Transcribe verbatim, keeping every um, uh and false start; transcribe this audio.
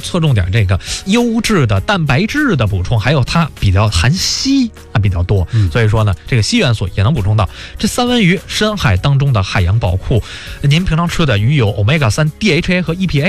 侧重点这个优质的蛋白质的补充，还有它比较含硒啊比较多， 嗯、 所以说呢，这个硒元素也能补充到。这三文鱼深海当中的海洋宝库，您平常吃的鱼有 欧米伽三 D H A 和 E P A。